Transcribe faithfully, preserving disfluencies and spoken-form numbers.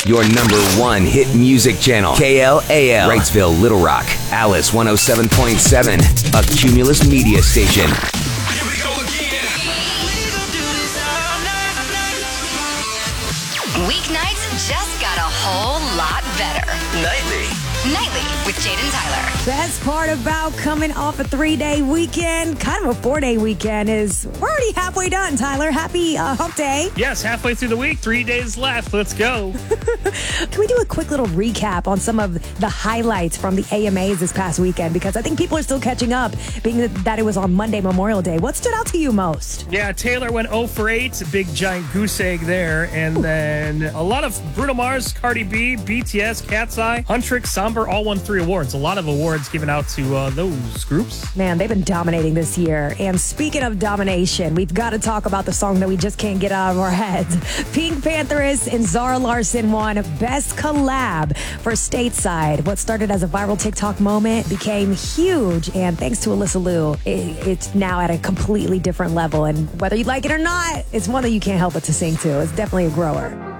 Your number one hit music channel. K L A L. Wrightsville, Little Rock. Alice one oh seven point seven. A Cumulus media station. Weeknights just got a whole lot better. Nightly. Nightly with Jaden Tyler. Best part about coming off a three-day weekend, kind of a four-day weekend, is we're already halfway done, Tyler. Happy uh, hump day. Yes, halfway through the week, three days left. Let's go. Can we do a quick little recap on some of the highlights from the A M As this past weekend? Because I think people are still catching up, being that it was on Monday, Memorial Day. What stood out to you most? Yeah, Taylor went oh for eight, a big giant goose egg there. And then a lot of Bruno Mars, Cardi B, B T S, Cat's Eye, Huntrix, Somber all won three awards. A lot of awards given out to uh, those groups. Man, they've been dominating this year. And speaking of domination, we've got to talk about the song that we just can't get out of our heads. Pink Pantheress and Zara Larsson won Best Collab for Stateside. What started as a viral TikTok moment became huge. And thanks to Alyssa Liu, it, it's now at a completely different level. And whether you like it or not, it's one that you can't help but to sing to. It's definitely a grower.